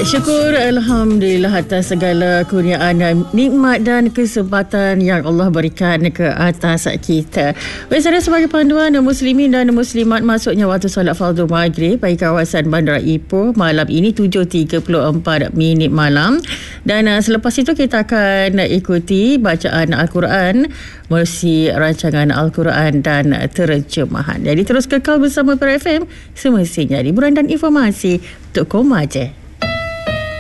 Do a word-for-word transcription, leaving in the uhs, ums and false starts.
Baik, syukur Alhamdulillah atas segala kurniaan dan nikmat dan kesempatan yang Allah berikan ke atas kita. Baik, saya sebagai panduan muslimin dan muslimat masuknya waktu solat fardu maghrib bagi kawasan Bandar Ipoh malam ini tujuh tiga puluh empat minit malam. Dan uh, selepas itu kita akan ikuti bacaan Al-Quran, mersi rancangan Al-Quran dan terjemahan. Jadi terus kekal bersama P R F M, semestinya hiburan dan informasi untuk koma je.